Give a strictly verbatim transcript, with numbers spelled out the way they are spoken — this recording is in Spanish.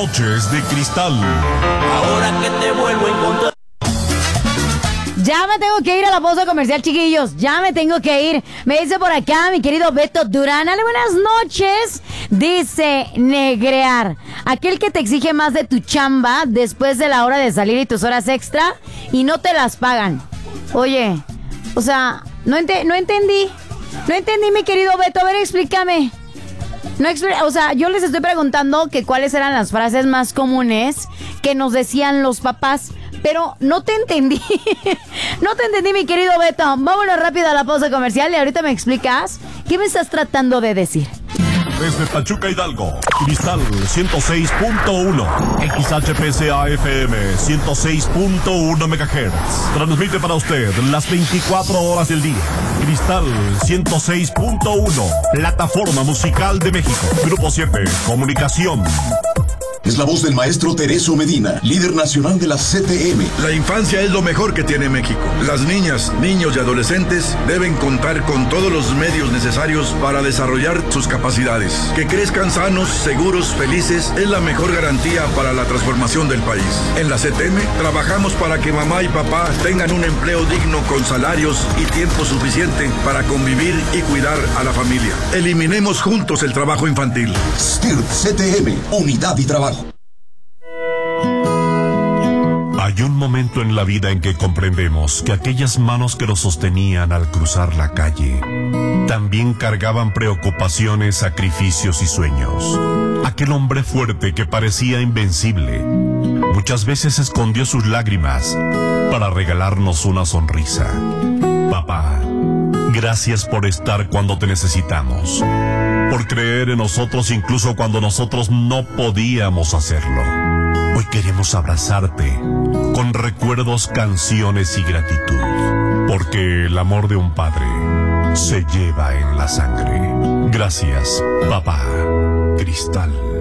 Noches de Cristal. Ahora que te vuelvo a encontrar. Ya me tengo que ir a la pausa comercial, chiquillos. Ya me tengo que ir. Me dice por acá mi querido Beto Durán. Ale, buenas noches. Dice Negrear. Aquel que te exige más de tu chamba después de la hora de salir y tus horas extra y no te las pagan. Oye, o sea, no, ente- no entendí. No entendí, mi querido Beto. A ver, explícame. No expl- o sea, yo les estoy preguntando que cuáles eran las frases más comunes que nos decían los papás. Pero no te entendí. No te entendí, mi querido Beto. Vámonos rápido a la pausa comercial y ahorita me explicas qué me estás tratando de decir. Desde Pachuca, Hidalgo, Cristal ciento seis punto uno, X H P C A F M ciento seis punto uno megahertz. Transmite para usted las veinticuatro horas del día. Cristal ciento seis punto uno, plataforma musical de México. Grupo siete, comunicación. Es la voz del maestro Tereso Medina, líder nacional de la C T M. La infancia es lo mejor que tiene México. Las niñas, niños y adolescentes deben contar con todos los medios necesarios para desarrollar sus capacidades. Que crezcan sanos, seguros, felices es la mejor garantía para la transformación del país. En la C T M trabajamos para que mamá y papá tengan un empleo digno con salarios y tiempo suficiente para convivir y cuidar a la familia. Eliminemos juntos el trabajo infantil. S T I R T C T M, unidad y trabajo. Hay un momento en la vida en que comprendemos que aquellas manos que nos sostenían al cruzar la calle también cargaban preocupaciones, sacrificios y sueños. Aquel hombre fuerte que parecía invencible muchas veces escondió sus lágrimas para regalarnos una sonrisa. Papá, gracias por estar cuando te necesitamos, por creer en nosotros incluso cuando nosotros no podíamos hacerlo. Hoy queremos abrazarte con recuerdos, canciones y gratitud, porque el amor de un padre se lleva en la sangre. Gracias, papá. Cristal.